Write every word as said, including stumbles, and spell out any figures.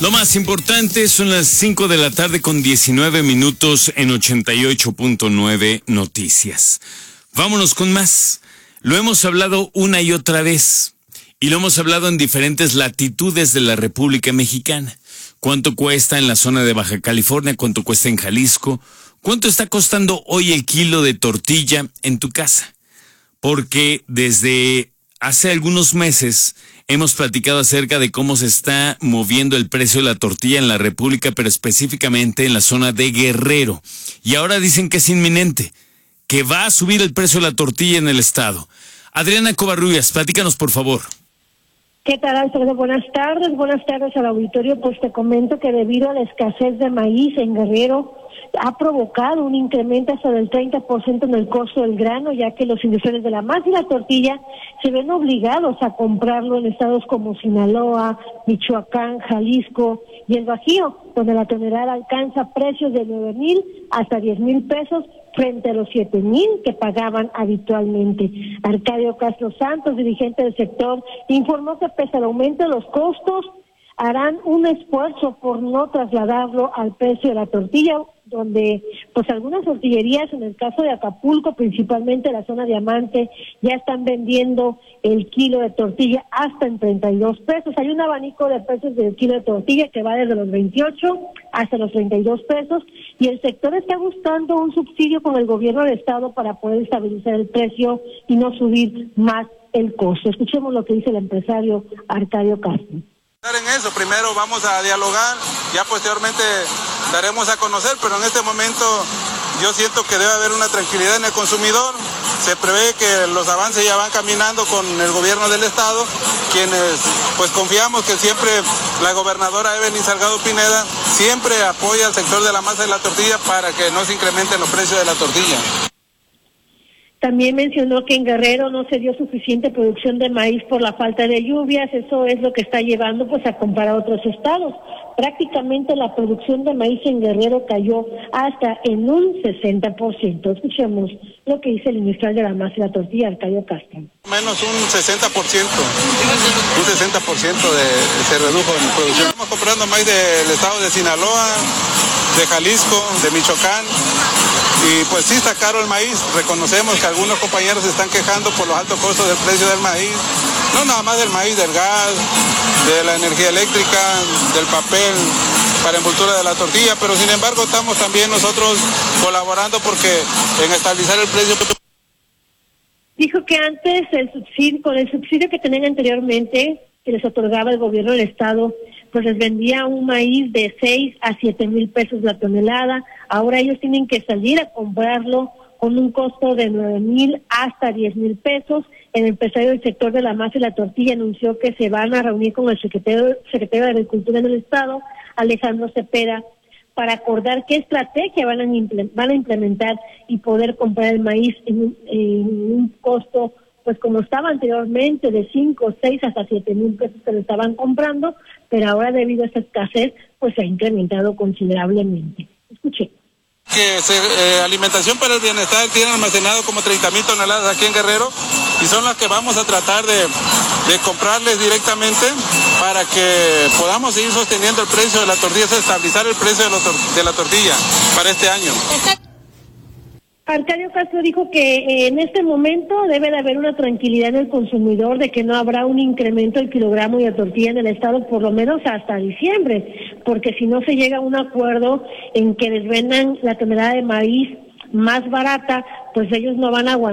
Lo más importante son las cinco de la tarde con diecinueve minutos en ochenta y ocho punto nueve Noticias. Vámonos con más. Lo hemos hablado una y otra vez y lo hemos hablado en diferentes latitudes de la República Mexicana. ¿Cuánto cuesta en la zona de Baja California? ¿Cuánto cuesta en Jalisco? ¿Cuánto está costando hoy el kilo de tortilla en tu casa? Porque desde hace algunos meses hemos platicado acerca de cómo se está moviendo el precio de la tortilla en la República, pero específicamente en la zona de Guerrero. Y ahora dicen que es inminente, que va a subir el precio de la tortilla en el estado. Adriana Covarrubias, platícanos por favor. ¿Qué tal, Alfredo? Buenas tardes, buenas tardes al auditorio. Pues te comento que debido a la escasez de maíz en Guerrero, ha provocado un incremento hasta del treinta por ciento en el costo del grano, ya que los industriales de la masa y la tortilla se ven obligados a comprarlo en estados como Sinaloa, Michoacán, Jalisco y el Bajío, donde la tonelada alcanza precios de nueve mil hasta diez mil pesos frente a los siete mil que pagaban habitualmente. Arcadio Castro Santos, dirigente del sector, informó que pese al aumento de los costos, harán un esfuerzo por no trasladarlo al precio de la tortilla, donde pues algunas tortillerías, en el caso de Acapulco, principalmente la zona Diamante, ya están vendiendo el kilo de tortilla hasta en treinta y dos pesos. Hay un abanico de precios del kilo de tortilla que va desde los veintiocho hasta los treinta y dos pesos, y el sector está buscando un subsidio con el gobierno del estado para poder estabilizar el precio y no subir más el costo. Escuchemos lo que dice el empresario Arcadio Castro. En eso, primero vamos a dialogar, ya posteriormente daremos a conocer, pero en este momento yo siento que debe haber una tranquilidad en el consumidor. Se prevé que los avances ya van caminando con el gobierno del estado, quienes pues confiamos que siempre la gobernadora Evelyn Salgado Pineda siempre apoya al sector de la masa y la tortilla para que no se incrementen los precios de la tortilla. También mencionó que en Guerrero no se dio suficiente producción de maíz por la falta de lluvias. Eso es lo que está llevando pues a comparar otros estados. Prácticamente la producción de maíz en Guerrero cayó hasta en un sesenta por ciento. Escuchemos lo que dice el ministro de la masa y la tortilla, Arcadio Castro. Menos un sesenta por ciento, un sesenta por ciento de, se redujo en producción. Estamos comprando maíz del estado de Sinaloa, de Jalisco, de Michoacán. Y pues sí está caro el maíz, reconocemos que algunos compañeros se están quejando por los altos costos del precio del maíz, no nada más del maíz, del gas, de la energía eléctrica, del papel para envoltura de la tortilla, pero sin embargo estamos también nosotros colaborando porque en estabilizar el precio. Dijo que antes el subsidio, con el subsidio que tenían anteriormente, que les otorgaba el gobierno del estado, pues les vendía un maíz de seis a siete mil pesos la tonelada. Ahora ellos tienen que salir a comprarlo con un costo de nueve mil hasta diez mil pesos. El empresario del sector de la masa y la tortilla anunció que se van a reunir con el secretario, secretario de Agricultura en el estado, Alejandro Cepeda, para acordar qué estrategia van a, van a implementar y poder comprar el maíz en un, en un costo, pues como estaba anteriormente, de cinco, seis hasta siete mil pesos que lo estaban comprando, pero ahora debido a esta escasez, pues se ha incrementado considerablemente. Escuche. Que se, eh, Alimentación para el Bienestar tiene almacenado como treinta mil toneladas aquí en Guerrero y son las que vamos a tratar de, de comprarles directamente para que podamos seguir sosteniendo el precio de la tortilla, estabilizar el precio de, los, de la tortilla para este año. Arcadio Castro dijo que en este momento debe de haber una tranquilidad en el consumidor de que no habrá un incremento del kilogramo de tortilla en el estado por lo menos hasta diciembre, porque si no se llega a un acuerdo en que les vendan la tonelada de maíz más barata, pues ellos no van a aguantar.